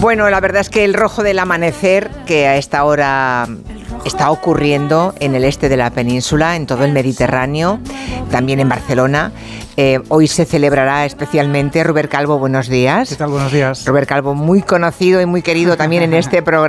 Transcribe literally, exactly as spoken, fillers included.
Bueno, la verdad es que el rojo del amanecer, que a esta hora está ocurriendo en el este de la península, en todo el Mediterráneo, también en Barcelona, eh, hoy se celebrará especialmente. Rubén Calvo, buenos días. ¿Qué tal? Buenos días. Rubén Calvo, muy conocido y muy querido también en este programa.